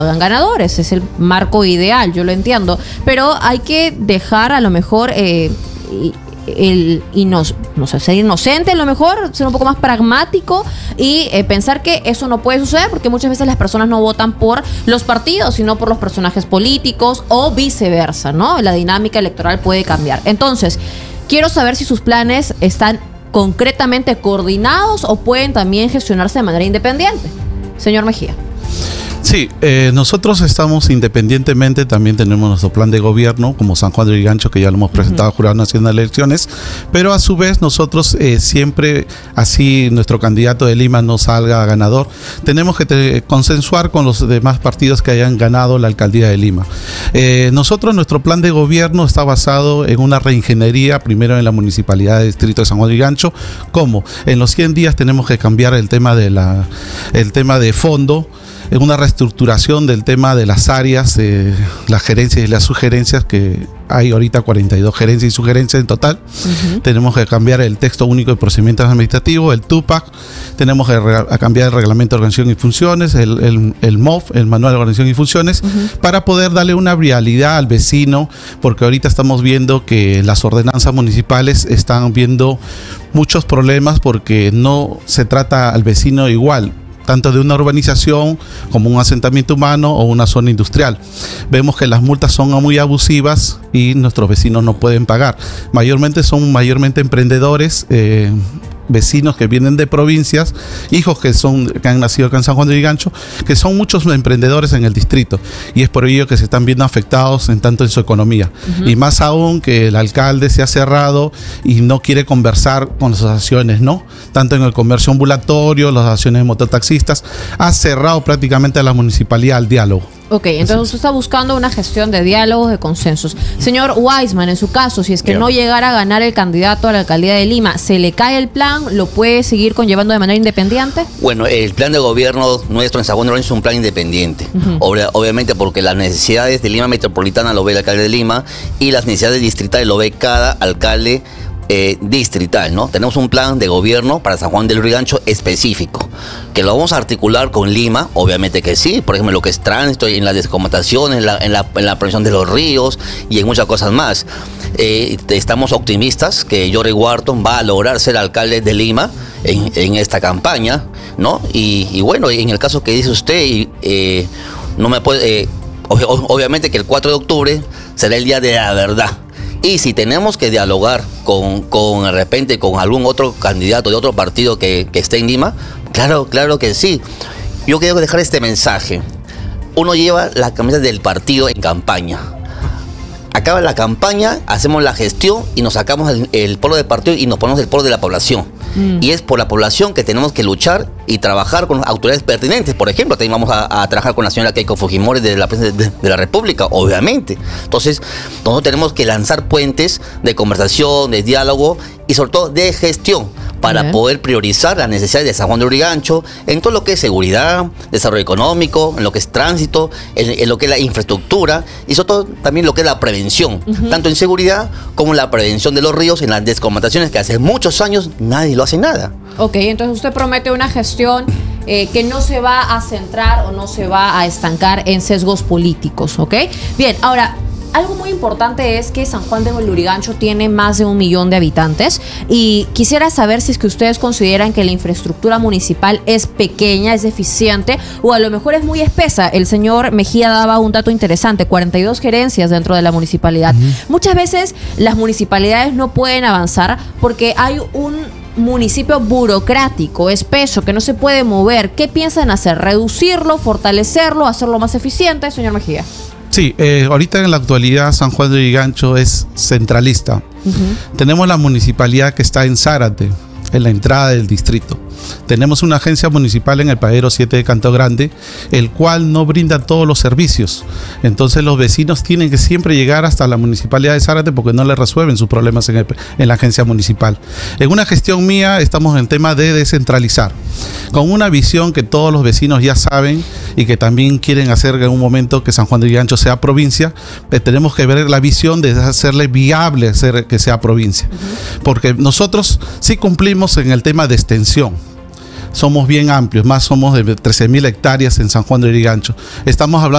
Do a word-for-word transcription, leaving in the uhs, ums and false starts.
ganadores, es el marco ideal, yo lo entiendo, pero hay que dejar a lo mejor eh, el inos, no sé, ser inocente, a lo mejor ser un poco más pragmático y eh, pensar que eso no puede suceder, porque muchas veces las personas no votan por los partidos, sino por los personajes políticos o viceversa, ¿no? La dinámica electoral puede cambiar. Entonces, quiero saber si sus planes están concretamente coordinados o pueden también gestionarse de manera independiente. Señor Mejía. Sí, eh, nosotros estamos independientemente, también tenemos nuestro plan de gobierno como San Juan de Lurigancho, que ya lo hemos presentado al Jurado Nacional de Elecciones, pero a su vez nosotros eh, siempre, así nuestro candidato de Lima no salga ganador, tenemos que te, consensuar con los demás partidos que hayan ganado la alcaldía de Lima. Eh, nosotros, nuestro plan de gobierno está basado en una reingeniería, primero en la Municipalidad de Distrito de San Juan de Lurigancho, como en los cien días tenemos que cambiar el tema de la, el tema de fondo, en una reestructuración del tema de las áreas, eh, las gerencias y las sugerencias, que hay ahorita cuarenta y dos gerencias y sugerencias en total. Uh-huh. Tenemos que cambiar el texto único de procedimientos administrativos, el TUPAC, tenemos que re- a cambiar el reglamento de organización y funciones, el, el, el M O F, el manual de organización y funciones, uh-huh, para poder darle una vialidad al vecino, porque ahorita estamos viendo que las ordenanzas municipales están viendo muchos problemas porque no se trata al vecino igual, tanto de una urbanización como un asentamiento humano o una zona industrial. Vemos que las multas son muy abusivas y nuestros vecinos no pueden pagar. Mayormente son mayormente emprendedores, eh, vecinos que vienen de provincias, hijos que son que han nacido acá en San Juan de Lurigancho, que son muchos emprendedores en el distrito, y es por ello que se están viendo afectados en tanto en su economía. Uh-huh. Y más aún que el alcalde se ha cerrado y no quiere conversar con las asociaciones, ¿no? Tanto en el comercio ambulatorio, las asociaciones de mototaxistas, ha cerrado prácticamente a la municipalidad al diálogo. Ok, entonces usted está buscando una gestión de diálogos, de consensos. Señor Weissman, en su caso, si es que yeah. no llegara a ganar el candidato a la alcaldía de Lima, ¿se le cae el plan? ¿Lo puede seguir conllevando de manera independiente? Bueno, el plan de gobierno nuestro en San Juan de Lurigancho es un plan independiente. Uh-huh. Ob- obviamente porque las necesidades de Lima Metropolitana lo ve el alcalde de Lima y las necesidades distritales lo ve cada alcalde Eh, distrital, ¿no? Tenemos un plan de gobierno para San Juan del Lurigancho específico, que lo vamos a articular con Lima, obviamente que sí, por ejemplo, lo que es tránsito, en la descomatación, en la, en la, en la prevención de los ríos y en muchas cosas más. Eh, estamos optimistas que Jorge Wharton va a lograr ser alcalde de Lima en, en esta campaña, ¿no? Y, y bueno, en el caso que dice usted, eh, no me puede, eh, ob- obviamente que el cuatro de octubre será el día de la verdad. Y si tenemos que dialogar con, con de repente con algún otro candidato de otro partido que, que esté en Lima, claro, claro que sí. Yo quiero dejar este mensaje. Uno lleva la camiseta del partido en campaña. Acaba la campaña, hacemos la gestión y nos sacamos el, el polo del partido y nos ponemos el polo de la población. Mm. Y es por la población que tenemos que luchar y trabajar con las autoridades pertinentes. Por ejemplo, también vamos a, a trabajar con la señora Keiko Fujimori de la presidencia de, de la República, obviamente. Entonces, nosotros tenemos que lanzar puentes de conversación, de diálogo y sobre todo de gestión para uh-huh. poder priorizar las necesidades de San Juan de Lurigancho en todo lo que es seguridad, desarrollo económico, en lo que es tránsito, en, en lo que es la infraestructura y sobre todo también lo que es la prevención, uh-huh. tanto en seguridad como en la prevención de los ríos, en las descomataciones que hace muchos años nadie lo hace nada. Ok, entonces usted promete una gestión eh, que no se va a centrar o no se va a estancar en sesgos políticos, ¿ok? Bien, ahora, algo muy importante es que San Juan de Lurigancho tiene más de un millón de habitantes y quisiera saber si es que ustedes consideran que la infraestructura municipal es pequeña, es deficiente o a lo mejor es muy espesa. El señor Mejía daba un dato interesante, cuarenta y dos gerencias dentro de la municipalidad. Uh-huh. Muchas veces las municipalidades no pueden avanzar porque hay un municipio burocrático, espeso, que no se puede mover. ¿Qué piensan hacer? ¿Reducirlo, fortalecerlo, hacerlo más eficiente, señor Mejía? Sí, eh, ahorita en la actualidad San Juan de Lurigancho es centralista. Uh-huh. Tenemos la municipalidad que está en Zárate, en la entrada del distrito. Tenemos una agencia municipal en el Paradero siete de Canto Grande, el cual no brinda todos los servicios. Entonces los vecinos tienen que siempre llegar hasta la municipalidad de Zárate porque no les resuelven sus problemas en, el, en la agencia municipal. En una gestión mía estamos en el tema de descentralizar, con una visión que todos los vecinos ya saben y que también quieren hacer en un momento que San Juan de Lurigancho sea provincia. Eh, tenemos que ver la visión de hacerle viable hacer que sea provincia. Uh-huh. Porque nosotros sí cumplimos en el tema de extensión. somos bien amplios, más somos de trece mil hectáreas en San Juan de Lurigancho. Estamos hablando